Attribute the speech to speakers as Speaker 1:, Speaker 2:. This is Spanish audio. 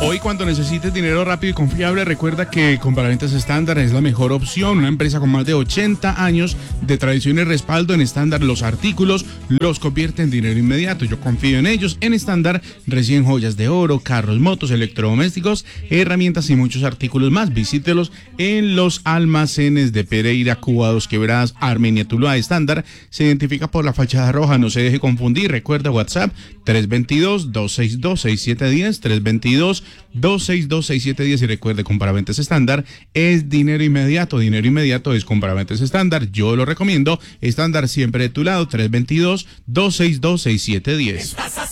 Speaker 1: Hoy, cuando necesites dinero rápido y confiable, recuerda que Compraventas Estándar es la mejor opción. Una empresa con más de 80 años de tradición y respaldo. En Estándar los artículos los convierte en dinero inmediato. Yo confío en ellos. En Estándar reciben joyas de oro, carros, motos, electrodomésticos, herramientas y muchos artículos más. Visítelos en los almacenes de Pereira, Cuba, Dos Quebradas, Armenia, Tuluá. Estándar se identifica por la fachada roja. No se deje confundir. Recuerda WhatsApp 322-262-6710, 322-262-6710, y recuerde, Compraventas Estándar es dinero inmediato. Dinero inmediato es Compraventas Estándar. Yo lo recomiendo. Estándar, siempre de tu lado. 322-262-6710.